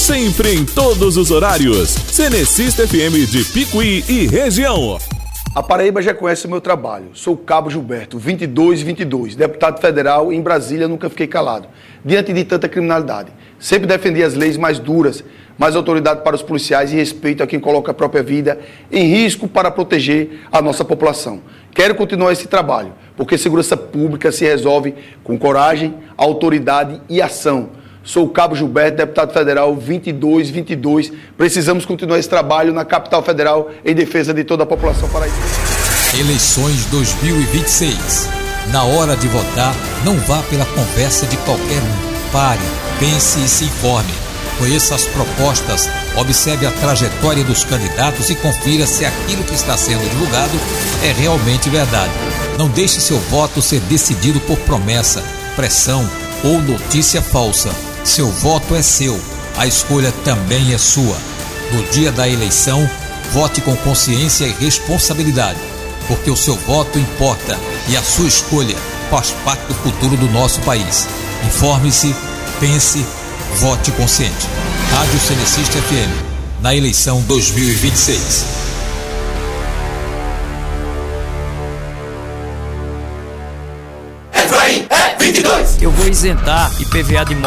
sempre em todos os horários. Cenecista FM de Picuí e região. A Paraíba já conhece o meu trabalho. Sou o Cabo Gilberto, 2222, deputado federal. Em Brasília nunca fiquei calado. Diante de tanta criminalidade, sempre defendi as leis mais duras, mais autoridade para os policiais e respeito a quem coloca a própria vida em risco para proteger a nossa população. Quero continuar esse trabalho, porque segurança pública se resolve com coragem, autoridade e ação. Sou o Cabo Gilberto, deputado federal 2222. Precisamos continuar esse trabalho na capital federal em defesa de toda a população paraibana. Eleições 2026. Na hora de votar, não vá pela conversa de qualquer um. Pare, pense e se informe. Conheça as propostas, observe a trajetória dos candidatos e confira se aquilo que está sendo divulgado é realmente verdade. Não deixe seu voto ser decidido por promessa, pressão ou notícia falsa. Seu voto é seu, a escolha também é sua. No dia da eleição, vote com consciência e responsabilidade, porque o seu voto importa e a sua escolha faz parte do futuro do nosso país. Informe-se, pense, vote consciente. Rádio Cenecista FM, na eleição 2026. Efraim é 22. Eu vou isentar IPVA de moto